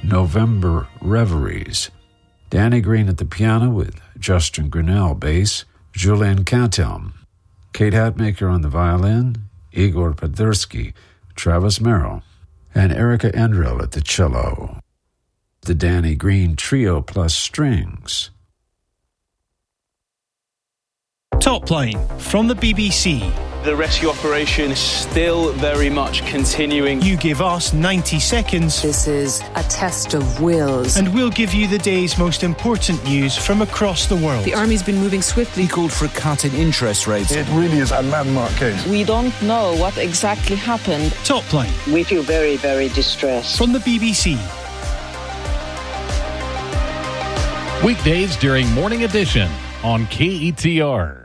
November Reveries. Danny Green at the piano with Justin Grinnell bass, Julian Cantelm, Kate Hatmaker on the violin, Igor Podversky, Travis Merrill, and Erica Endrell at the cello. The Danny Green Trio plus strings. Top Line from the BBC. The rescue operation is still very much continuing. You give us 90 seconds. This is a test of wills. And we'll give you the day's most important news from across the world. The army's been moving swiftly. He called for a cut in interest rates. It really is a landmark case. We don't know what exactly happened. Top Line. We feel very, very distressed. From the BBC. Weekdays during Morning Edition on KETR.